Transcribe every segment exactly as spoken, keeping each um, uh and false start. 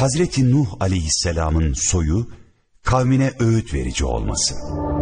Hazreti Nuh aleyhisselamın soyu, kavmine öğüt verici olması.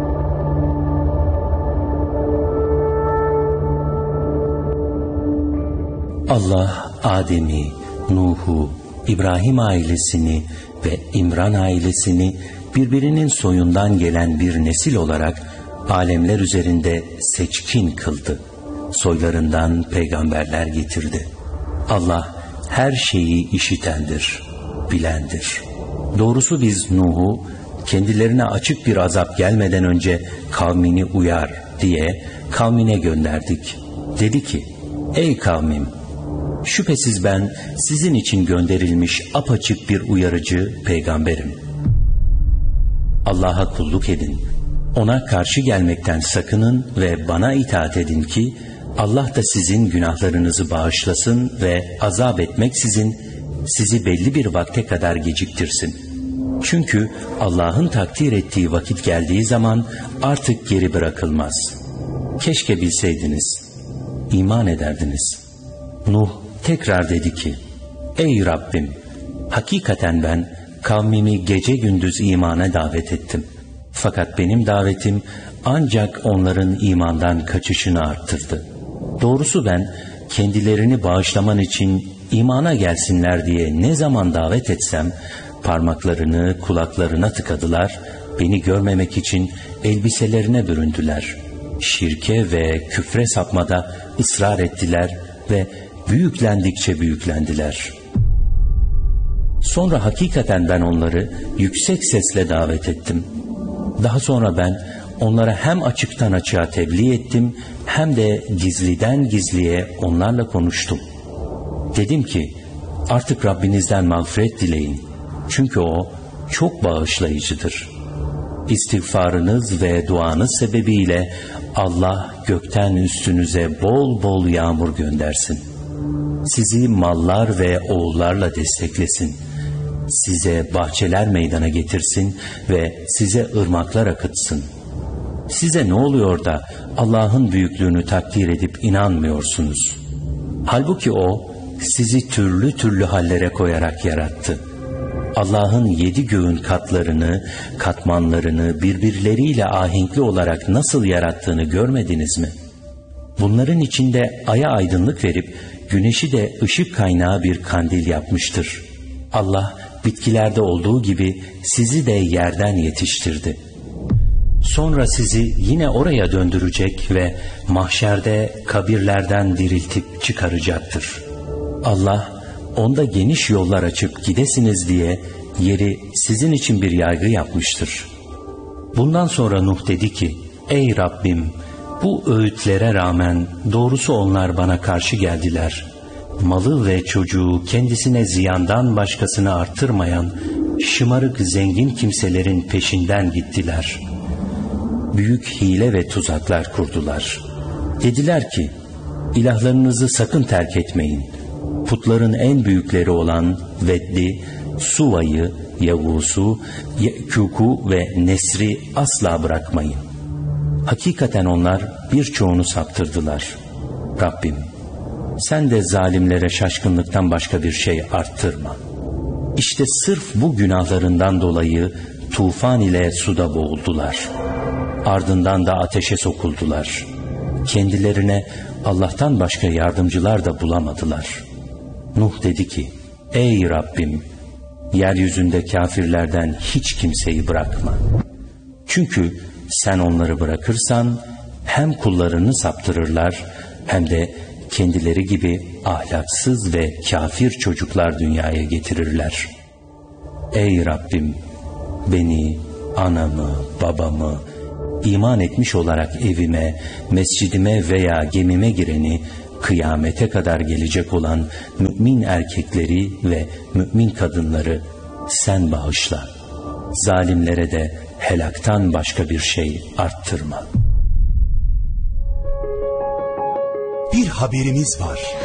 Allah Adem'i, Nuh'u, İbrahim ailesini ve İmran ailesini birbirinin soyundan gelen bir nesil olarak alemler üzerinde seçkin kıldı. Soylarından peygamberler getirdi. Allah her şeyi işitendir, bilendir. Doğrusu biz Nuh'u kendilerine açık bir azap gelmeden önce kavmini uyar diye kavmine gönderdik. Dedi ki, ey kavmim, şüphesiz ben sizin için gönderilmiş apaçık bir uyarıcı peygamberim. Allah'a kulluk edin, ona karşı gelmekten sakının ve bana itaat edin ki Allah da sizin günahlarınızı bağışlasın ve azap etmeksizin sizi belli bir vakte kadar geciktirsin. Çünkü Allah'ın takdir ettiği vakit geldiği zaman artık geri bırakılmaz. Keşke bilseydiniz, iman ederdiniz. Nuh tekrar dedi ki, ey Rabbim, hakikaten ben kavmimi gece gündüz imana davet ettim. Fakat benim davetim ancak onların imandan kaçışını arttırdı. Doğrusu ben kendilerini bağışlaman için imana gelsinler diye ne zaman davet etsem parmaklarını kulaklarına tıkadılar, beni görmemek için elbiselerine büründüler. Şirke ve küfre sapmada ısrar ettiler ve büyüklendikçe büyüklendiler. Sonra hakikaten ben onları yüksek sesle davet ettim. Daha sonra ben onlara hem açıktan açığa tebliğ ettim hem de gizliden gizliye onlarla konuştum. Dedim ki, artık Rabbinizden mağfiret dileyin. Çünkü O çok bağışlayıcıdır. İstiğfarınız ve duanız sebebiyle Allah gökten üstünüze bol bol yağmur göndersin. Sizi mallar ve oğullarla desteklesin. Size bahçeler meydana getirsin ve size ırmaklar akıtsın. Size ne oluyor da Allah'ın büyüklüğünü takdir edip inanmıyorsunuz? Halbuki O sizi türlü türlü hallere koyarak yarattı. Allah'ın yedi göğün katlarını, katmanlarını birbirleriyle ahenkli olarak nasıl yarattığını görmediniz mi? Bunların içinde aya aydınlık verip güneşi de ışık kaynağı bir kandil yapmıştır. Allah bitkilerde olduğu gibi sizi de yerden yetiştirdi. Sonra sizi yine oraya döndürecek ve mahşerde kabirlerden diriltip çıkaracaktır. Allah onda geniş yollar açıp gidesiniz diye yeri sizin için bir yaygı yapmıştır. Bundan sonra Nuh dedi ki, ey Rabbim, bu öğütlere rağmen doğrusu onlar bana karşı geldiler. Malı ve çocuğu kendisine ziyandan başkasını artırmayan şımarık zengin kimselerin peşinden gittiler. Büyük hile ve tuzaklar kurdular. Dediler ki, ilahlarınızı sakın terk etmeyin. Putların en büyükleri olan Veddi, Suva'yı, Yavuz'u, Yekûk'u ve Nesri asla bırakmayın. Hakikaten onlar birçoğunu saptırdılar. Rabbim, sen de zalimlere şaşkınlıktan başka bir şey arttırma. İşte sırf bu günahlarından dolayı tufan ile suda boğuldular. Ardından da ateşe sokuldular. Kendilerine Allah'tan başka yardımcılar da bulamadılar. Nuh dedi ki, ey Rabbim, yeryüzünde kafirlerden hiç kimseyi bırakma. Çünkü sen onları bırakırsan hem kullarını saptırırlar hem de kendileri gibi ahlaksız ve kafir çocuklar dünyaya getirirler. Ey Rabbim, beni, anamı, babamı, iman etmiş olarak evime, mescidime veya gemime gireni, kıyamete kadar gelecek olan mümin erkekleri ve mümin kadınları sen bağışla. Zalimlere de helaktan başka bir şey arttırma. Bir haberimiz var.